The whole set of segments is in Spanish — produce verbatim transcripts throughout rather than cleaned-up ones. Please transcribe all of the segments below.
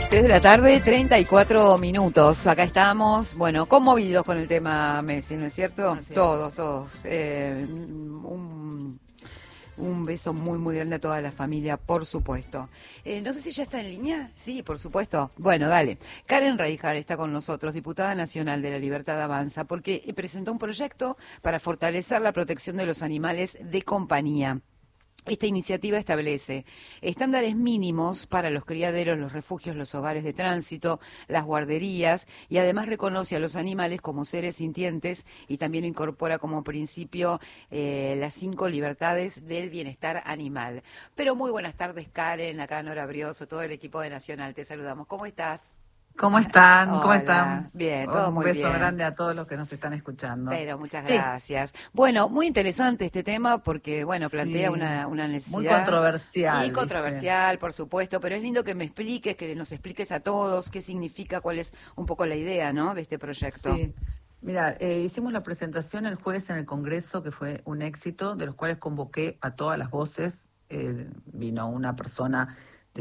tres de la tarde, treinta y cuatro minutos. Acá estamos, bueno, conmovidos con el tema Messi, ¿no es cierto? Así es. Todos, todos. Eh, un, un beso muy, muy grande a toda la familia, por supuesto. Eh, no sé si ya está en línea. Sí, por supuesto. Bueno, dale. Karen Reijar está con nosotros, diputada nacional de La Libertad Avanza, porque presentó un proyecto para fortalecer la protección de los animales de compañía. Esta iniciativa establece estándares mínimos para los criaderos, los refugios, los hogares de tránsito, las guarderías y además reconoce a los animales como seres sintientes y también incorpora como principio eh, las cinco libertades del bienestar animal. Pero muy buenas tardes, Karen, acá Nora Brioso, todo el equipo de Nacional, te saludamos. ¿Cómo estás? ¿Cómo están? Hola. ¿Cómo están? Bien, todo Un muy beso bien. grande a todos los que nos están escuchando. Pero muchas Sí. gracias. Bueno, muy interesante este tema porque, bueno, plantea Sí. una, una necesidad. Muy controversial. Y controversial, ¿viste? Por supuesto, pero es lindo que me expliques, que nos expliques a todos qué significa, cuál es un poco la idea, ¿no?, de este proyecto. Sí. Mira, eh, hicimos la presentación el jueves en el Congreso, que fue un éxito, de los cuales convoqué a todas las voces. Eh, vino una persona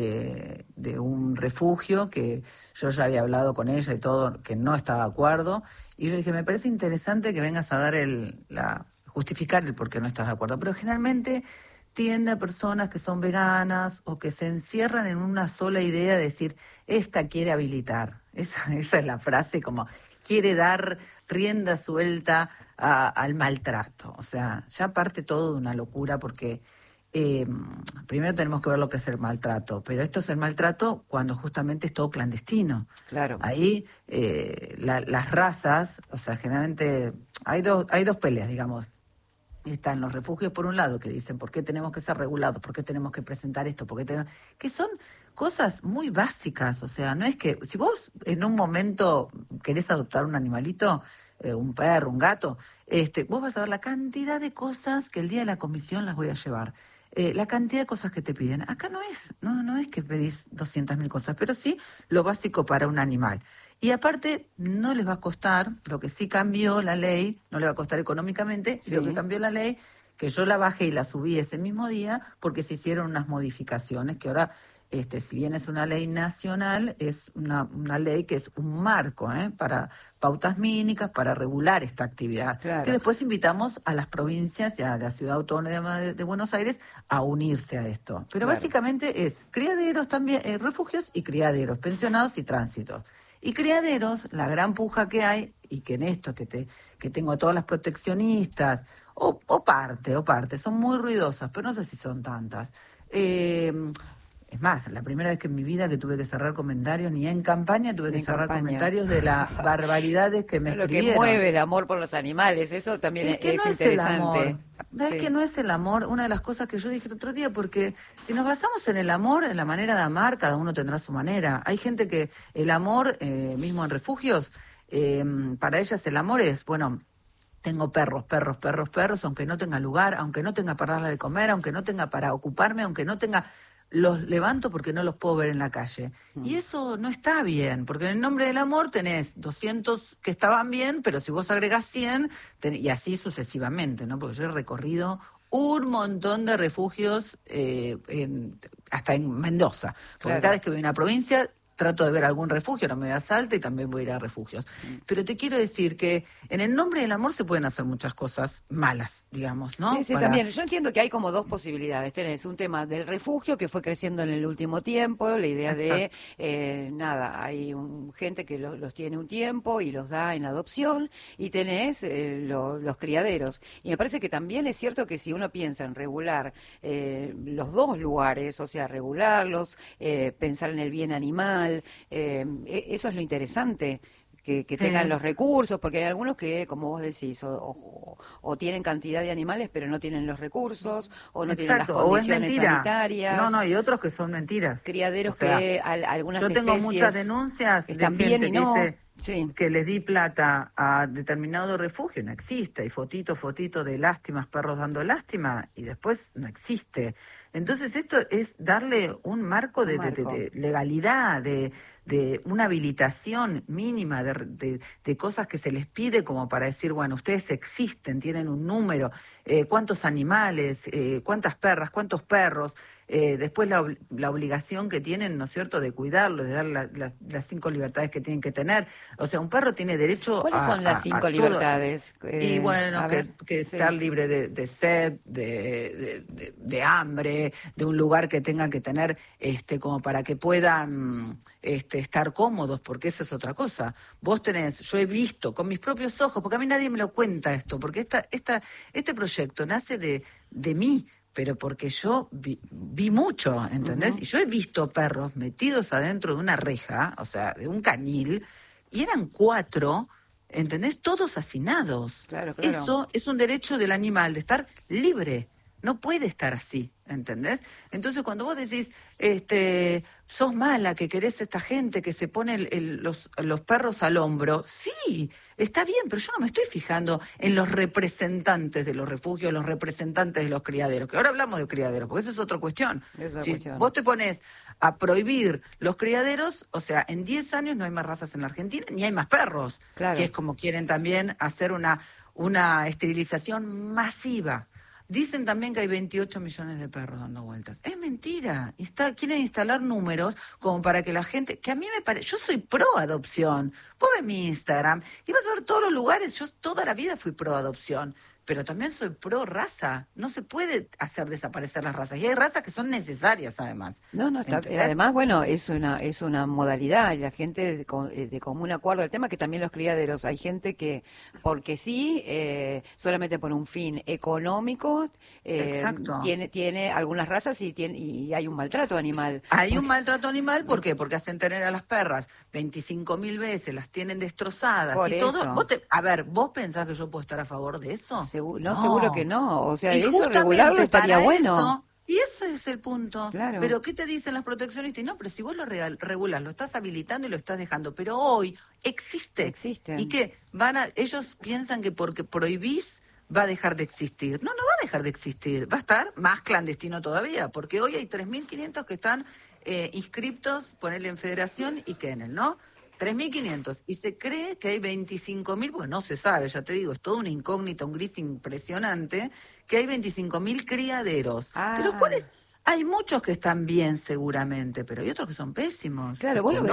de, de un refugio que yo ya había hablado con ella y todo, que no estaba de acuerdo, y yo dije, me parece interesante que vengas a dar el, la, justificar el por qué no estás de acuerdo, pero generalmente tiende a personas que son veganas o que se encierran en una sola idea de decir, esta quiere habilitar, esa, esa es la frase, como quiere dar rienda suelta a, al maltrato, o sea, ya parte todo de una locura porque Eh, primero tenemos que ver lo que es el maltrato, pero esto es el maltrato cuando justamente es todo clandestino. Claro. Ahí eh, la, las razas, o sea, generalmente hay dos, hay dos peleas, digamos. Están los refugios por un lado que dicen por qué tenemos que ser regulados, por qué tenemos que presentar esto, por qué tenemos... que son cosas muy básicas, o sea, no es que si vos en un momento querés adoptar un animalito, eh, un perro, un gato, este, vos vas a ver la cantidad de cosas que el día de la comisión las voy a llevar. Eh, la cantidad de cosas que te piden. Acá no es, no, no es que pedís doscientas mil cosas, pero sí lo básico para un animal. Y aparte, no les va a costar, lo que sí cambió la ley, no le va a costar económicamente, Sí. lo que cambió la ley, que yo la bajé y la subí ese mismo día, porque se hicieron unas modificaciones, que ahora, este, si bien es una ley nacional, es una, una ley que es un marco, ¿eh? Para pautas mínimas, para regular esta actividad. Claro. Que después invitamos a las provincias y a la Ciudad Autónoma de, de Buenos Aires a unirse a esto. Pero Claro. básicamente es criaderos también, eh, refugios y criaderos, pensionados y tránsitos. Y criaderos, la gran puja que hay, y que en esto que te que tengo a todas las proteccionistas, o, o parte, o parte, son muy ruidosas, pero no sé si son tantas. Eh, es más, la primera vez que en mi vida que tuve que cerrar comentarios, ni en campaña tuve Ni que en cerrar campaña. comentarios de las barbaridades que me Lo que escribieron. mueve el amor por los animales, eso también Es es, que es no es el interesante. amor. ¿Sabes Sí. que no es el amor? Una de las cosas que yo dije el otro día, porque si nos basamos en el amor, en la manera de amar, cada uno tendrá su manera. Hay gente que el amor, eh, mismo en refugios, eh, para ellas el amor es, bueno, tengo perros, perros, perros, perros, aunque no tenga lugar, aunque no tenga para darle de comer, aunque no tenga para ocuparme, aunque no tenga... los levanto porque no los puedo ver en la calle. Mm. Y eso no está bien, porque en el nombre del amor tenés doscientos que estaban bien, pero si vos agregás cien, ten- y así sucesivamente, ¿no? Porque yo he recorrido un montón de refugios, eh, en- hasta en Mendoza, porque Claro. cada vez que voy a una provincia trato de ver algún refugio, no me da Salta y también voy a ir a refugios. Pero te quiero decir que en el nombre del amor se pueden hacer muchas cosas malas, digamos, ¿no? Sí, sí, Para- también. Yo entiendo que hay como dos posibilidades. Tenés un tema del refugio que fue creciendo en el último tiempo, la idea de, Exacto. eh, nada, hay un, gente que lo- los tiene un tiempo y los da en adopción, y tenés eh, lo- los criaderos. Y me parece que también es cierto que si uno piensa en regular eh, los dos lugares, o sea, regularlos, eh, pensar en el bien animal, eh, e- eso es lo interesante. Que, que tengan Sí. los recursos, porque hay algunos que, como vos decís, o, o- o tienen cantidad de animales, pero no tienen los recursos, o no tienen las Exacto, o es condiciones mentira. sanitarias. No, no, y otros que son mentiras. Criaderos O sea, que al- algunas yo tengo muchas especies denuncias de están bien gente y que no. dice Sí, que les di plata a determinado refugio, no existe, y fotito, fotito de lástimas, perros dando lástima, y después no existe. Entonces esto es darle un marco un de, de- de- marco. de legalidad, de, de una habilitación mínima de, de- de cosas que se les pide como para decir, bueno, ustedes existen, tienen un número, eh, cuántos animales, eh, cuántas perras, cuántos perros, eh, después la, la obligación que tienen, ¿no es cierto?, de cuidarlo, de dar la, la, las cinco libertades que tienen que tener. O sea, un perro tiene derecho ¿Cuáles a, son las a, cinco a todo. libertades? Y Eh, bueno, a que, ver, que sí. estar libre de, de sed, de, de, de, de hambre, de un lugar que tengan que tener este como para que puedan este, estar cómodos, porque esa es otra cosa. Vos tenés, yo he visto con mis propios ojos, porque a mí nadie me lo cuenta esto, porque esta, esta, este proyecto nace de, de mí, pero porque yo vi, vi mucho, ¿entendés? Uh-huh. Y yo he visto perros metidos adentro de una reja, o sea, de un cañil, y eran cuatro, ¿entendés? Todos hacinados. Claro, claro. Eso es un derecho del animal, de estar libre. No puede estar así, ¿entendés? Entonces, cuando vos decís, este, sos mala, que querés esta gente que se pone el, el, los, los perros al hombro, sí, está bien, pero yo no me estoy fijando en los representantes de los refugios, los representantes de los criaderos, que ahora hablamos de criaderos, porque esa es otra cuestión. Es otra Si cuestión. vos te pones a prohibir los criaderos, o sea, en diez años no hay más razas en la Argentina, ni hay más perros, Claro. que es como quieren también hacer una, una esterilización masiva. Dicen también que hay veintiocho millones de perros dando vueltas. Es mentira. Está, quieren instalar números como para que la gente... Que a mí me parece... Yo soy pro adopción. Vos ves mi Instagram y vas a ver todos los lugares. Yo toda la vida fui pro adopción. Pero también soy pro raza. No se puede hacer desaparecer las razas. Y hay razas que son necesarias, además. No, no, está, ¿Entendés? además, bueno, es una es una modalidad, y la gente de, de común acuerdo al tema, que también los criaderos, hay gente que, porque sí, eh, solamente por un fin económico, eh, Exacto. tiene tiene algunas razas y tiene y hay un maltrato animal. Hay Porque, un maltrato animal, ¿por qué? Porque hacen tener a las perras veinticinco mil veces, las tienen destrozadas por y eso. todo. ¿Vos te, a ver, ¿vos pensás que yo puedo estar a favor de eso? Segu- no, seguro que no. O sea, Y eso justamente regularlo estaría para bueno. eso, y ese es el punto. Claro. Pero ¿qué te dicen las proteccionistas? Y no, pero si vos lo regal- regulas, lo estás habilitando y lo estás dejando. Pero hoy existe. Existe. ¿Y qué? Van a, ellos piensan que porque prohibís va a dejar de existir. No, no va a dejar de existir. Va a estar más clandestino todavía, porque hoy hay tres mil quinientos que están eh, inscriptos, ponerle en Federación y Kennel, ¿no? tres mil quinientos. Y se cree que hay veinticinco mil, porque no se sabe, ya te digo, es toda una incógnita, un gris impresionante, que hay veinticinco mil criaderos, Ah. de los cuales hay muchos que están bien seguramente, pero hay otros que son pésimos. Claro, vos lo ves